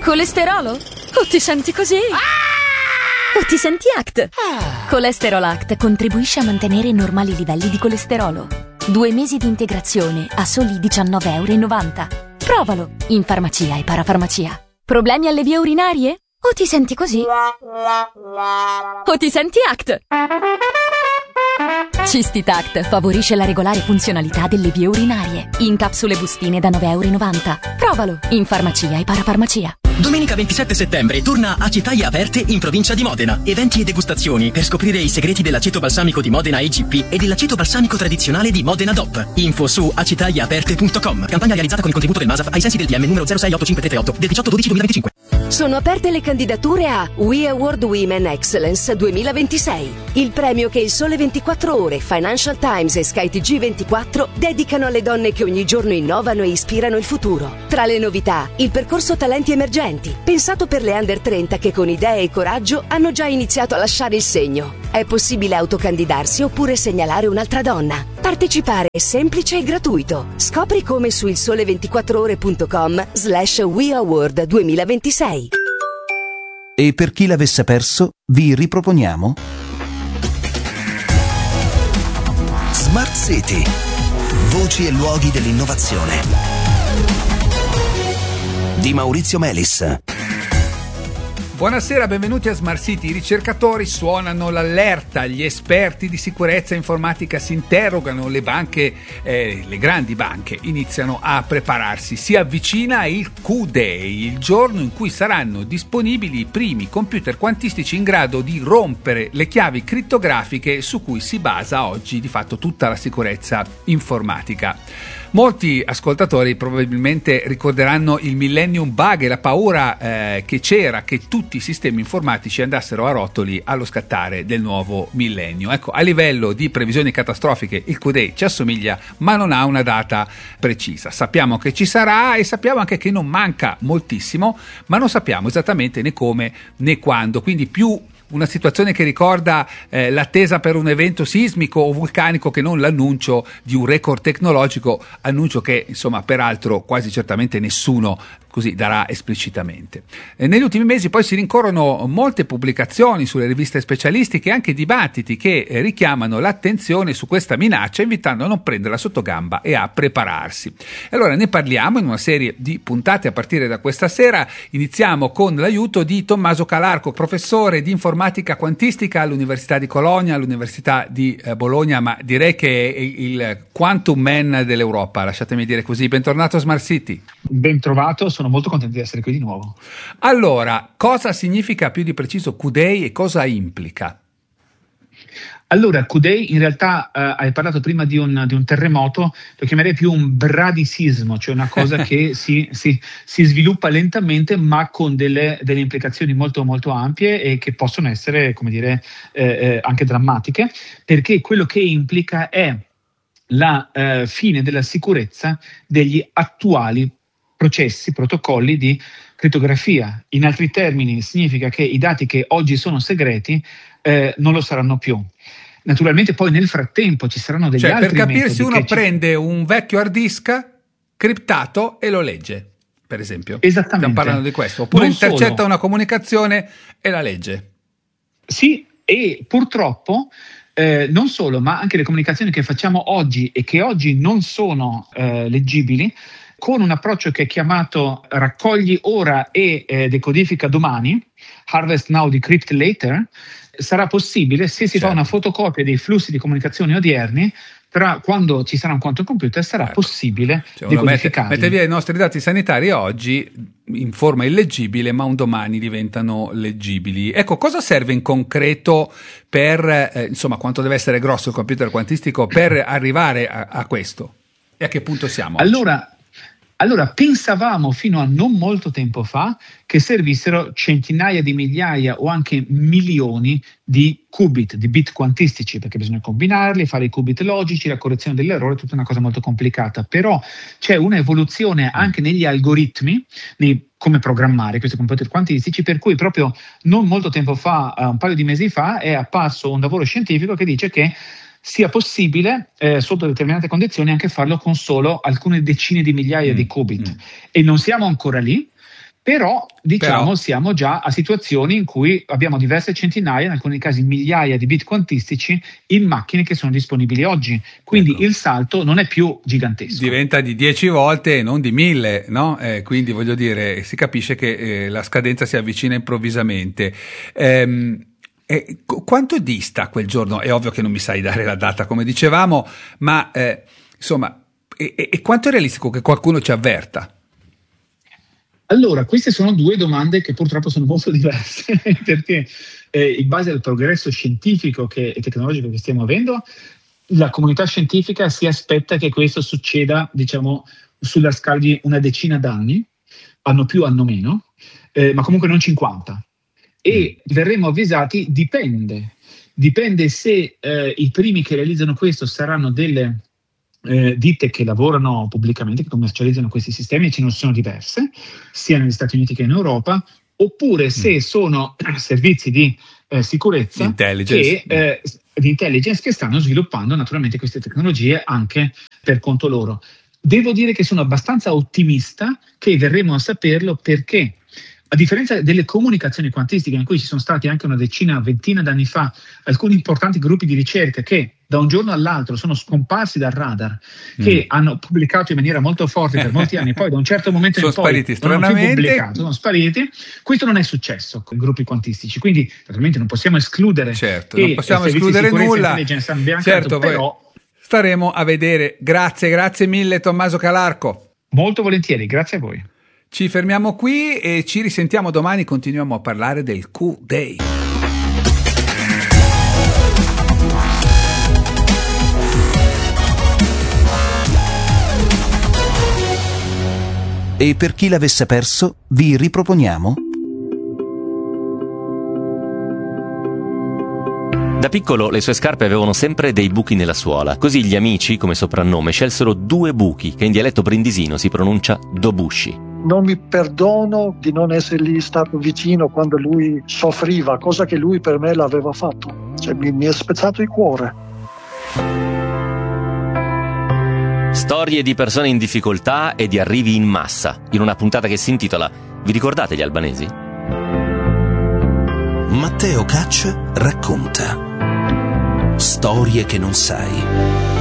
Colesterolo? O ti senti così? O ti senti ACT? Colesterol ACT contribuisce a mantenere normali livelli di colesterolo. 2 mesi di integrazione a soli €19,90. Provalo in farmacia e parafarmacia. Problemi alle vie urinarie? O ti senti così? O ti senti ACT? Cistitact favorisce la regolare funzionalità delle vie urinarie. In capsule bustine da €9,90. Provalo in farmacia e parafarmacia. Domenica 27 settembre torna Acetaie Aperte in provincia di Modena. Eventi e degustazioni per scoprire i segreti dell'aceto balsamico di Modena EGP e dell'aceto balsamico tradizionale di Modena DOP. Info su acetaieaperte.com. Campagna realizzata con il contributo del MASAF ai sensi del DM numero 068538 del 18/12/2025. Sono aperte le candidature a We Award Women Excellence 2026, il premio che il Sole 24 Ore, Financial Times e SkyTG24 dedicano alle donne che ogni giorno innovano e ispirano il futuro. Tra le novità, il percorso Talenti Emergenti, pensato per le under 30 che con idee e coraggio hanno già iniziato a lasciare il segno. È possibile autocandidarsi oppure segnalare un'altra donna. Partecipare è semplice e gratuito. Scopri come su ilsole24ore.com/We Award 2026. E per chi l'avesse perso, vi riproponiamo Smart City. Voci e luoghi dell'innovazione. Di Maurizio Melis. Buonasera, benvenuti a Smart City. I ricercatori suonano l'allerta, gli esperti di sicurezza informatica si interrogano, le banche, le grandi banche iniziano a prepararsi. Si avvicina il Q-Day, il giorno in cui saranno disponibili i primi computer quantistici in grado di rompere le chiavi crittografiche su cui si basa oggi di fatto tutta la sicurezza informatica. Molti ascoltatori probabilmente ricorderanno il Millennium Bug e la paura che c'era che tutti i sistemi informatici andassero a rotoli allo scattare del nuovo millennio. Ecco, a livello di previsioni catastrofiche il Q-Day ci assomiglia, ma non ha una data precisa. Sappiamo che ci sarà e sappiamo anche che non manca moltissimo, ma non sappiamo esattamente né come né quando, quindi più una situazione che ricorda l'attesa per un evento sismico o vulcanico che non l'annuncio di un record tecnologico, annuncio che insomma peraltro quasi certamente nessuno così darà esplicitamente. Negli ultimi mesi poi si rincorrono molte pubblicazioni sulle riviste specialistiche e anche dibattiti che richiamano l'attenzione su questa minaccia, invitando a non prenderla sotto gamba e a prepararsi. E allora ne parliamo in una serie di puntate a partire da questa sera. Iniziamo con l'aiuto di Tommaso Calarco, professore di informatica quantistica all'Università di Cologna, all'Università di Bologna, ma direi che è il quantum man dell'Europa, lasciatemi dire così. Bentornato a Smart City. Ben trovato, sono molto contento di essere qui di nuovo. Allora, cosa significa più di preciso Q-Day e cosa implica? Allora, Q-Day in realtà hai parlato prima di un terremoto, lo chiamerei più un bradisismo, cioè una cosa che si sviluppa lentamente ma con delle implicazioni molto molto ampie e che possono essere, come dire, anche drammatiche, perché quello che implica è la fine della sicurezza degli attuali processi, protocolli di crittografia. In altri termini significa che i dati che oggi sono segreti non lo saranno più. Naturalmente poi nel frattempo ci saranno degli altri metodi. Per capirsi uno prende un vecchio hard disk criptato e lo legge, per esempio. Esattamente. Stiamo parlando di questo. Oppure intercetta una comunicazione e la legge. Sì, e purtroppo non solo, ma anche le comunicazioni che facciamo oggi e che oggi non sono leggibili, con un approccio che è chiamato raccogli ora e decodifica domani, harvest now, decrypt later, sarà possibile se si fa una fotocopia dei flussi di comunicazione odierni. Tra quando ci sarà un quantum computer sarà possibile decodificarli. Mette via i nostri dati sanitari oggi in forma illeggibile, ma un domani diventano leggibili. Ecco, cosa serve in concreto per, insomma, quanto deve essere grosso il computer quantistico per arrivare a questo? E a che punto siamo oggi? Allora, pensavamo fino a non molto tempo fa che servissero centinaia di migliaia o anche milioni di qubit, di bit quantistici, perché bisogna combinarli, fare i qubit logici, la correzione dell'errore, tutta una cosa molto complicata. Però c'è una evoluzione anche negli algoritmi, come programmare questi computer quantistici, per cui proprio non molto tempo fa, un paio di mesi fa, è apparso un lavoro scientifico che dice che sia possibile, sotto determinate condizioni, anche farlo con solo alcune decine di migliaia di qubit. E non siamo ancora lì, Però siamo già a situazioni in cui abbiamo diverse centinaia, in alcuni casi migliaia di bit quantistici in macchine che sono disponibili oggi, quindi il salto non è più gigantesco. Diventa di 10 volte e non di 1000, no? Quindi voglio dire, si capisce che la scadenza si avvicina improvvisamente. Quanto dista quel giorno? È ovvio che non mi sai dare la data, come dicevamo, ma insomma, e quanto è realistico che qualcuno ci avverta? Allora, queste sono due domande che purtroppo sono molto diverse, perché in base al progresso scientifico e tecnologico che stiamo avendo, la comunità scientifica si aspetta che questo succeda, diciamo, sulla scala di una decina d'anni, anno più, anno meno, ma comunque non 50. E verremo avvisati, dipende se i primi che realizzano questo saranno delle ditte che lavorano pubblicamente, che commercializzano questi sistemi, e ce ne sono diverse, sia negli Stati Uniti che in Europa, oppure se sono servizi di sicurezza di intelligence che stanno sviluppando naturalmente queste tecnologie anche per conto loro. Devo dire che sono abbastanza ottimista che verremo a saperlo, perché a differenza delle comunicazioni quantistiche, in cui ci sono stati anche una ventina d'anni fa alcuni importanti gruppi di ricerca che da un giorno all'altro sono scomparsi dal radar, che hanno pubblicato in maniera molto forte per molti anni, poi da un certo momento in poi non hanno più pubblicato, sono spariti. Questo non è successo con i gruppi quantistici, quindi naturalmente non possiamo escludere non possiamo escludere nulla, certo, però staremo a vedere. Grazie mille Tommaso Calarco. Molto volentieri, grazie a voi. Ci fermiamo qui e ci risentiamo domani, continuiamo a parlare del Q-Day. E per chi l'avesse perso, vi riproponiamo. Da piccolo le sue scarpe avevano sempre dei buchi nella suola, così gli amici, come soprannome, scelsero 2 buchi, che in dialetto brindisino si pronuncia dobushi. Non mi perdono di non essergli stato vicino quando lui soffriva, cosa che lui per me l'aveva fatto. Cioè, mi è spezzato il cuore. Storie di persone in difficoltà e di arrivi in massa, in una puntata che si intitola Vi ricordate gli albanesi? Matteo Caccia racconta storie che non sai.